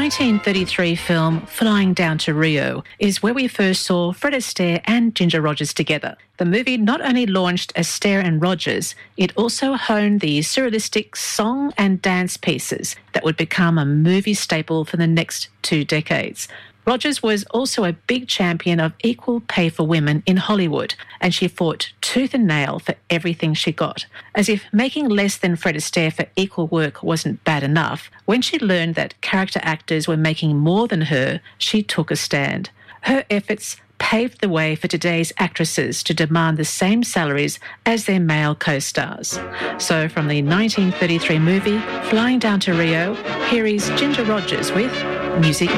1933 film Flying Down to Rio is where we first saw Fred Astaire and Ginger Rogers together. The movie not only launched Astaire and Rogers, it also honed the surrealistic song and dance pieces that would become a movie staple for the next 2 decades. Rogers was also a big champion of equal pay for women in Hollywood, and she fought tooth and nail for everything she got. As if making less than Fred Astaire for equal work wasn't bad enough, when she learned that character actors were making more than her, she took a stand. Her efforts paved the way for today's actresses to demand the same salaries as their male co-stars. So from the 1933 movie Flying Down to Rio, here is Ginger Rogers with Music